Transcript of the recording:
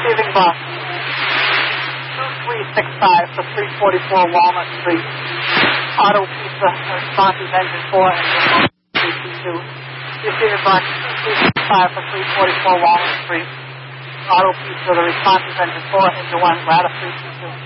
Receiving box 2365 for 344 Walnut Street. Auto Pizza, responsive engine 4, engine 322. Receiving box 2365 for 344 Walnut Street. Auto Pizza, the responsive engine 4, engine 1, ladder 322.